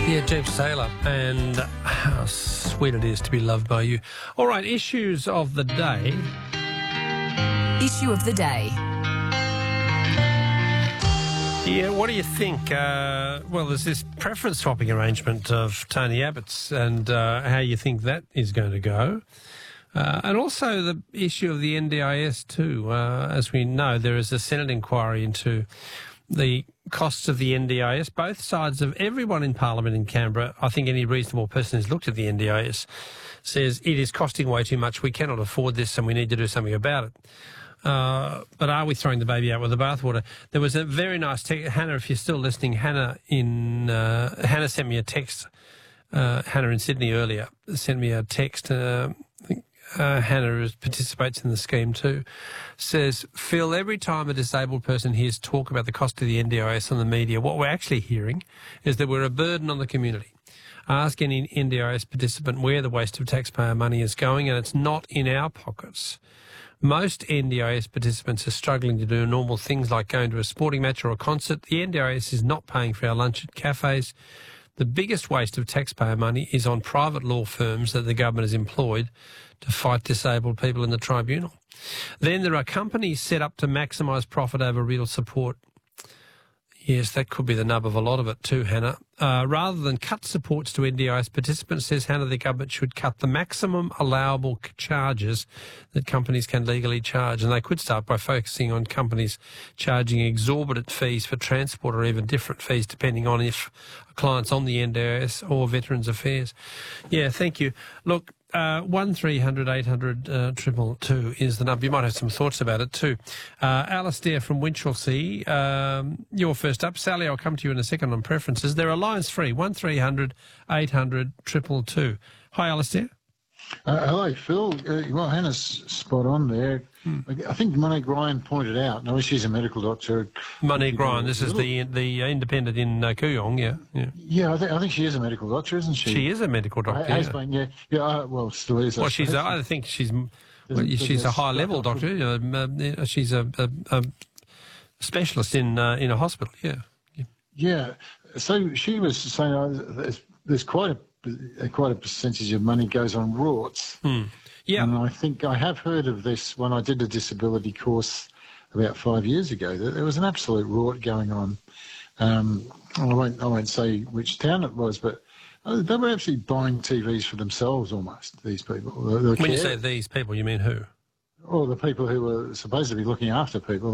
Yeah, James Taylor, and how sweet it is to be loved by you. All right, issues of the day. Issue of the day. Yeah, what do you think? Well, there's this preference swapping arrangement of Tony Abbott's and how you think that is going to go. And also the issue of the NDIS too. As we know, there is a Senate inquiry into the costs of the NDIS. Both sides of everyone in Parliament in Canberra, I think any reasonable person who's looked at the NDIS says it is costing way too much. We cannot afford this and we need to do something about it. But are we throwing the baby out with the bathwater? There was a very nice text. Hannah, if you're still listening, Hannah sent me a text. Hannah in Sydney earlier sent me a text. I think Hannah participates in the scheme too. Says, Phil, every time a disabled person hears talk about the cost of the NDIS on the media, what we're actually hearing is that we're a burden on the community. Ask any NDIS participant where the waste of taxpayer money is going, and it's not in our pockets. Most NDIS participants are struggling to do normal things like going to a sporting match or a concert. The NDIS is not paying for our lunch at cafes. The biggest waste of taxpayer money is on private law firms that the government has employed to fight disabled people in the tribunal. Then there are companies set up to maximise profit over real support. Yes, that could be the nub of a lot of it too, Hannah. Rather than cut supports to NDIS participants, says Hannah, the government should cut the maximum allowable charges that companies can legally charge. And they could start by focusing on companies charging exorbitant fees for transport or even different fees depending on if a client's on the NDIS or Veterans Affairs. Yeah, thank you. Look, 1300 800 222 is the number. You might have some thoughts about it too. Alistair from Winchelsea, you're first up. Sally, I'll come to you in a second on preferences. There are lines free, 1300 800 222. Hi, Alistair. Hello, Phil. Well, Hannah's spot on there. I think Monique Ryan pointed out, no, she's a medical doctor. Monique Ryan, this is the independent in Kooyong, yeah. Yeah, I think she is a medical doctor, isn't she? She is a medical doctor, has been, yeah. Well, still is. Well, I think she's a high-level doctor. She's a specialist in a hospital, yeah. Yeah, so she was saying there's quite a percentage of money goes on rorts. Yeah. And I think I have heard of this when I did a disability course about 5 years ago, that there was an absolute rort going on. I won't say which town it was, but they were actually buying TVs for themselves almost, these people. When you say these people, you mean who? Or the people who were supposed to be looking after people.